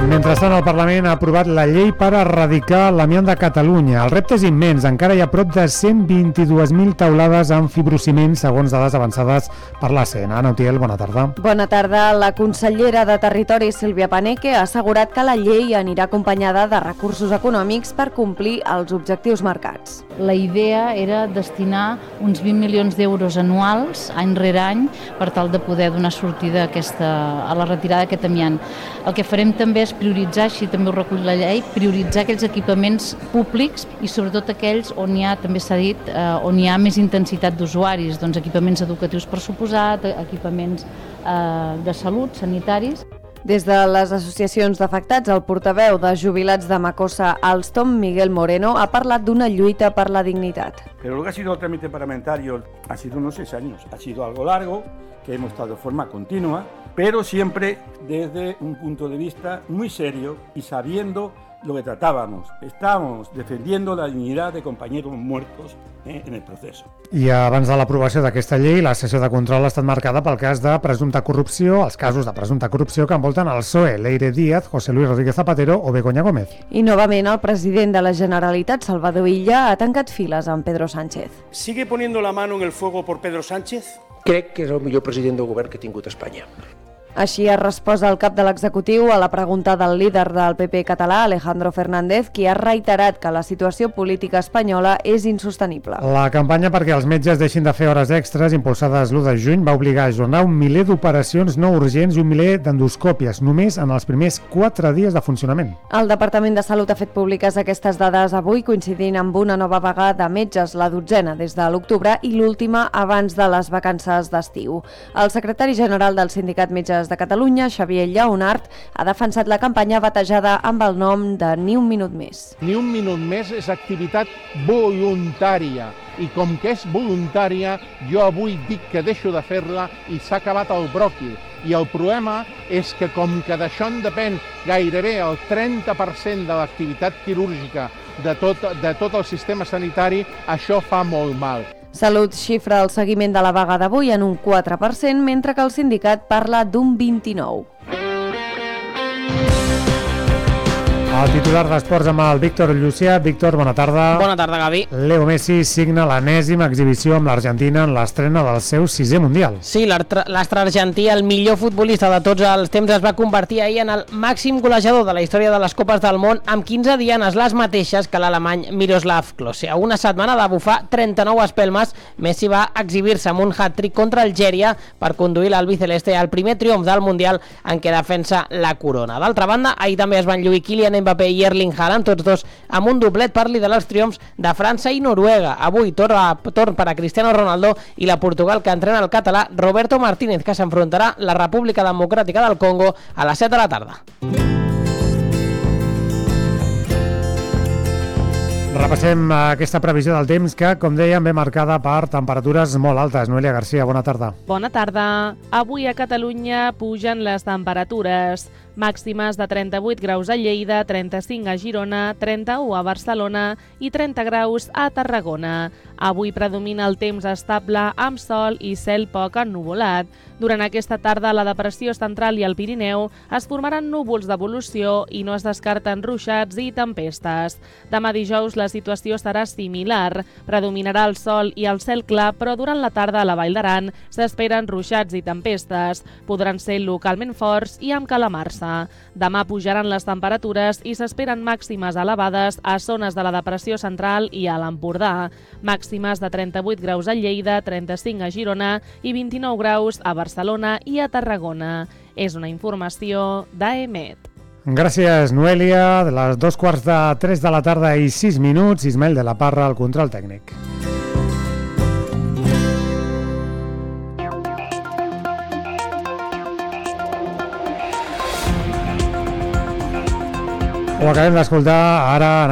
Mentrestant, el Parlament ha aprovat la llei per erradicar l'amiant de Catalunya. El repte és immens. Encara hi ha prop de 122.000 taulades amb fibrociment, segons dades avançades per la CEN. Anna Utiel, bona tarda. Bona tarda. La consellera de Territori, Sílvia Paneque, ha assegurat que la llei anirà acompanyada de recursos econòmics per complir els objectius marcats. La idea era destinar uns 20 milions d'euros anuals, any rere any, per tal de poder donar sortida a la retirada d'aquest amiant. El que farem també és prioritzar, així també ho recull la llei, prioritzar aquells equipaments públics i sobretot aquells on hi ha, també s'ha dit, on hi ha més intensitat d'usuaris, doncs equipaments educatius per suposat, equipaments de salut, sanitaris. Des de les associacions d'afectats, el portaveu de jubilats de Macosa, Alstom, Miguel Moreno, ha parlat d'una lluita per la dignitat. Pero lo que ha sido el trámite parlamentario ha sido unos 6 años. Ha sido algo largo, que hemos estado de forma continua, pero siempre desde un punto de vista muy serio y sabiendo lo que tratábamos. Estábamos defendiendo la dignidad de compañeros muertos en el proceso. I abans de l'aprovació d'aquesta llei, la sessió de control ha estat marcada pel cas de presumpta corrupció, els casos de presumpta corrupció que envolten el PSOE, Leire Díaz, José Luis Rodríguez Zapatero o Begoña Gómez. I novament el president de la Generalitat, Salvador Illa, ha tancat files amb Pedro Sánchez. ¿Sigue poniendo la mano en el fuego por Pedro Sánchez? Crec que és el millor president del govern que ha tingut Espanya. Així ha respost el cap de l'executiu a la pregunta del líder del PP català, Alejandro Fernández, qui ha reiterat que la situació política espanyola és insostenible. La campanya perquè els metges deixin de fer hores extres, impulsades l'1 de juny, va obligar a ajornar 1 miler d'operacions no urgents i 1 miler d'endoscòpies, només en els primers 4 dies de funcionament. El Departament de Salut ha fet públiques aquestes dades avui, coincidint amb una nova vaga de metges, la 12a des de l'octubre i l'última abans de les vacances d'estiu. El secretari general del Sindicat Metges de Catalunya, Xavier Lleonart, ha defensat la campanya batejada amb el nom de Ni un minut més. Ni un minut més és activitat voluntària i com que és voluntària, jo avui dic que deixo de fer-la i s'ha acabat el bròquil. I el problema és que com que d'això en depèn gairebé el 30% de l'activitat quirúrgica de tot el sistema sanitari, això fa molt mal. Salut xifra el seguiment de la vaga d'avui en un 4%, mentre que el sindicat parla d'un 29%. El titular d'Esports amb el Víctor Llucià. Víctor, bona tarda. Bona tarda, Gavi. Leo Messi signa l'enèsima exhibició amb l'Argentina en l'estrena del seu 6è Mundial. Sí, l'astre argentí, el millor futbolista de tots els temps, es va convertir ahir en el màxim golejador de la història de les Copes del Món, amb 15 dianes, les mateixes que l'alemany Miroslav Klose. A una setmana de bufar 39 espelmes, Messi va exhibir-se amb un hat-trick contra Algèria per conduir l'albiceleste al primer triomf del Mundial en què defensa la corona. D'altra banda, ahir també es van lluir Kylian Mbappé i Erling Haaland, tots dos amb un doblet per liderar els triomfs de França i Noruega. Avui torn per a Cristiano Ronaldo i la Portugal que entrena el català Roberto Martínez, que s'enfrontarà la República Democràtica del Congo a les 7 de la tarda. Repassem aquesta previsió del temps que, com dèiem, ve marcada per temperatures molt altes. Noelia Garcia, bona tarda. Bona tarda. Avui a Catalunya pugen les temperatures. Màximes de 38 graus a Lleida, 35 a Girona, 31 a Barcelona i 30 graus a Tarragona. Avui predomina el temps estable amb sol i cel poc ennuvolat. Durant aquesta tarda, a la depressió central i al Pirineu es formaran núvols d'evolució i no es descarten ruixats i tempestes. Demà dijous la situació serà similar. Predominarà el sol i el cel clar, però durant la tarda a la Vall d'Aran s'esperen ruixats i tempestes. Podran ser localment forts i amb calamarsa. Demà pujaran les temperatures i s'esperen màximes elevades a zones de la depressió central i a l'Empordà. Màximes de 38 graus a Lleida, 35 a Girona i 29 graus a Barcelona i a Tarragona. És una informació d'AEMET. Gràcies, Noelia. De les 2:45 de la tarda i 6 minuts, Ismael de la Parra, al control tècnic. Ho acabem d'escoltar ara en